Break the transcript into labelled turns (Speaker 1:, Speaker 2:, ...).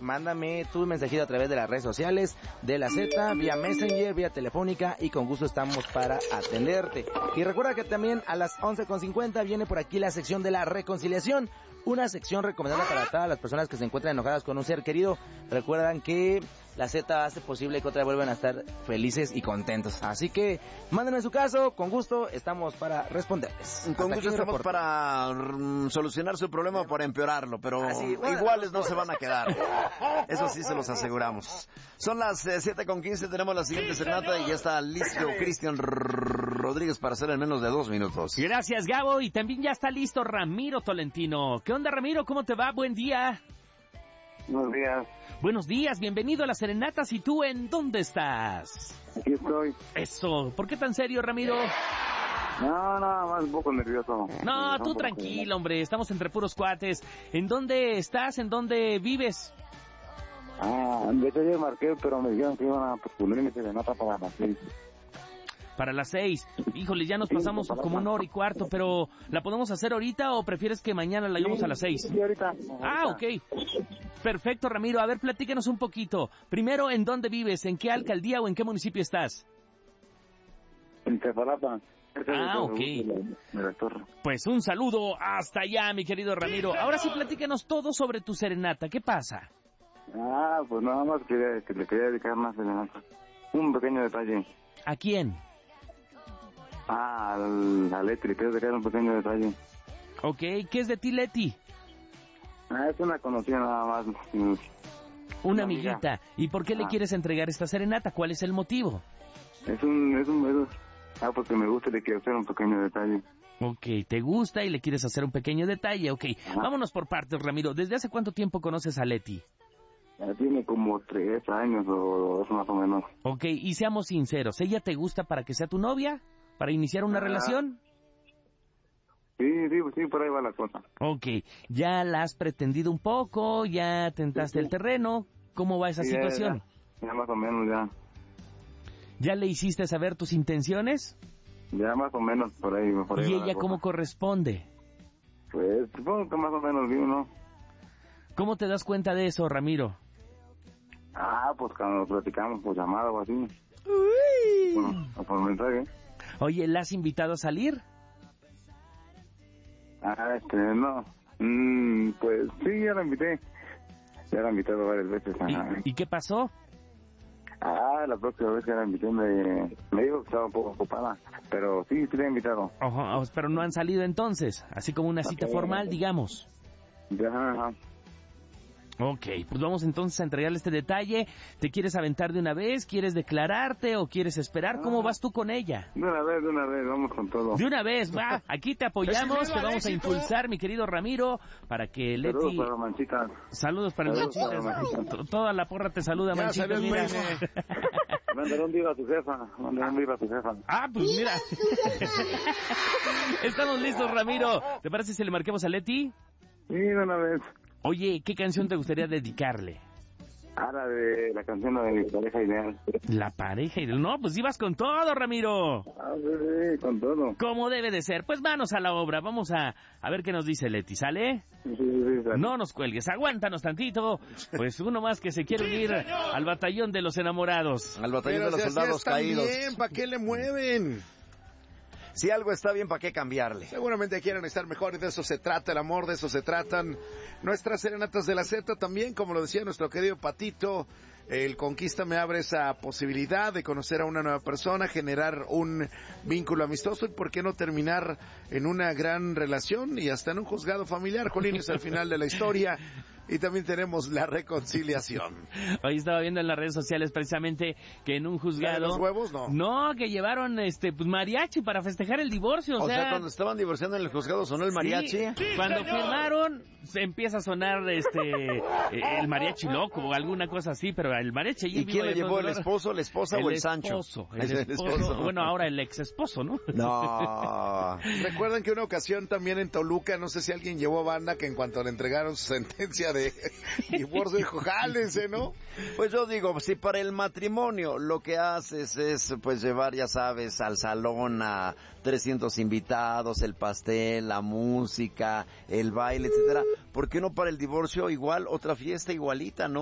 Speaker 1: mándame tu mensajito a través de las redes sociales de la Z, vía Messenger, vía telefónica, y con gusto estamos para atenderte. Y recuerda que también a las 11:50 viene por aquí la sección de la reconciliación, una sección recomendada para todas las personas que se encuentran enojadas con un ser querido. Recuerdan que la Z hace posible que otra vuelvan a estar felices y contentos. Así que mándenme su caso, con gusto estamos para responderles.
Speaker 2: Con gusto estamos para solucionar su problema o para empeorarlo, pero iguales no se van a quedar. Eso sí se los aseguramos. Son las 7:15, tenemos la siguiente serenata y ya está listo Cristian Rodríguez para hacer en menos de 2 minutos.
Speaker 3: Gracias, Gabo, y también ya está listo Ramiro Tolentino. ¿Qué onda, Ramiro? ¿Cómo te va? Buen día.
Speaker 4: Buenos días.
Speaker 3: Buenos días, bienvenido a las serenatas. ¿Y tú en dónde estás?
Speaker 4: Aquí estoy.
Speaker 3: Eso, ¿por qué tan serio, Ramiro?
Speaker 4: No, nada más un poco nervioso.
Speaker 3: No, tú tranquilo, hombre, estamos entre puros cuates. ¿En dónde estás? ¿En dónde vives?
Speaker 4: De hecho yo marqué, pero me dijeron que iban a poner mi serenata para las 6.
Speaker 3: Para las 6. Híjole, ya nos pasamos como 1 hora y cuarto, pero ¿la podemos hacer ahorita o prefieres que mañana la hagamos a las 6?
Speaker 4: Sí, ahorita.
Speaker 3: Ok. Perfecto, Ramiro. A ver, platícanos un poquito. Primero, ¿en dónde vives? ¿En qué alcaldía o en qué municipio estás?
Speaker 4: En Tefalapa.
Speaker 3: Ok. Pues un saludo hasta allá, mi querido Ramiro. Ahora sí, platícanos todo sobre tu serenata. ¿Qué pasa?
Speaker 4: Pues nada más que le quería dedicar una serenata. Un pequeño detalle.
Speaker 3: ¿A quién?
Speaker 4: A Leti, le quiero dedicar un pequeño detalle.
Speaker 3: Ok, ¿qué es de ti, Leti?
Speaker 4: Es una conocida nada más.
Speaker 3: Una amiguita. ¿Y por qué le quieres entregar esta serenata? ¿Cuál es el motivo?
Speaker 4: Porque me gusta y le quiero hacer un pequeño detalle.
Speaker 3: Ok, te gusta y le quieres hacer un pequeño detalle. Ok, vámonos por partes, Ramiro. ¿Desde hace cuánto tiempo conoces a Leti?
Speaker 4: Ya tiene como 3 años o 2 más o menos.
Speaker 3: Ok, y seamos sinceros, ¿ella te gusta para que sea tu novia? ¿Para iniciar una relación?
Speaker 4: Sí, por ahí va la cosa.
Speaker 3: Ok, ¿ya la has pretendido un poco? ¿Ya tentaste el terreno? ¿Cómo va esa situación?
Speaker 4: Ya más o menos, ya.
Speaker 3: ¿Ya le hiciste saber tus intenciones?
Speaker 4: Ya más o menos, por ahí.
Speaker 3: ¿Y ella cómo corresponde?
Speaker 4: Pues supongo que más o menos bien, ¿no?
Speaker 3: ¿Cómo te das cuenta de eso, Ramiro?
Speaker 4: Pues cuando platicamos por llamada o así.
Speaker 3: Uy.
Speaker 4: O por mensaje.
Speaker 3: Oye, ¿la has invitado a salir?
Speaker 4: No. Pues sí, ya la invité. Ya la he invitado varias veces.
Speaker 3: ¿Y qué pasó?
Speaker 4: La próxima vez que la invité me dijo que estaba un poco ocupada. Pero sí la he invitado.
Speaker 3: Pero no han salido entonces, así como una cita formal, digamos.
Speaker 4: Ya.
Speaker 3: Ok, pues vamos entonces a entregarle este detalle. ¿Te quieres aventar de una vez? ¿Quieres declararte o quieres esperar? ¿Cómo vas tú con ella?
Speaker 4: De una vez, vamos con todo.
Speaker 3: De una vez, va, aquí te apoyamos, te vamos a impulsar, mi querido Ramiro, para que Leti...
Speaker 4: Saludos para Manchitas.
Speaker 3: Saludos para el Manchitas. Toda la porra te saluda, Manchitas. Mira.
Speaker 4: Mándale un viva a tu jefa.
Speaker 3: Pues mira. Estamos listos, Ramiro. ¿Te parece si le marquemos a Leti?
Speaker 4: Sí, de una vez.
Speaker 3: Oye, ¿qué canción te gustaría dedicarle?
Speaker 4: La canción de mi pareja ideal.
Speaker 3: La pareja ideal. No, pues ibas con todo, Ramiro.
Speaker 4: Sí, con todo.
Speaker 3: Como debe de ser. Pues manos a la obra. Vamos a ver qué nos dice Leti, ¿sale?
Speaker 4: Sí, sale.
Speaker 3: No nos cuelgues, aguántanos tantito. Pues uno más que se quiere unir al batallón de los enamorados.
Speaker 2: Al batallón de los soldados caídos.
Speaker 5: Bien, ¿para qué le mueven?
Speaker 2: Si algo está bien, ¿para qué cambiarle?
Speaker 5: Seguramente quieren estar mejor y de eso se trata el amor, de eso se tratan nuestras serenatas de la Z también, como lo decía nuestro querido Patito. El Conquista me abre esa posibilidad de conocer a una nueva persona, generar un vínculo amistoso y por qué no terminar en una gran relación y hasta en un juzgado familiar. Jolín, es el final de la historia. Y también tenemos la reconciliación.
Speaker 3: Hoy estaba viendo en las redes sociales precisamente que en un juzgado...
Speaker 5: ¿De los huevos? No.
Speaker 3: No, que llevaron pues mariachi para festejar el divorcio.
Speaker 2: O sea, cuando estaban divorciando en el juzgado sonó el mariachi.
Speaker 3: Sí, cuando firmaron se empieza a sonar el mariachi loco o alguna cosa así, pero el mariachi...
Speaker 2: ¿Y quién le llevó? ¿El esposo, la esposa o el Sancho?
Speaker 3: El esposo. Bueno, ahora el ex esposo, ¿no?
Speaker 2: No.
Speaker 5: Recuerdan que una ocasión también en Toluca, no sé si alguien llevó banda, que en cuanto le entregaron su sentencia de divorcio dijo, jálense, ¿no?
Speaker 2: Pues yo digo, si para el matrimonio lo que haces es pues llevar, ya sabes, al salón a 300 invitados, el pastel, la música, el baile, etcétera, ¿por qué no para el divorcio igual otra fiesta igualita, no?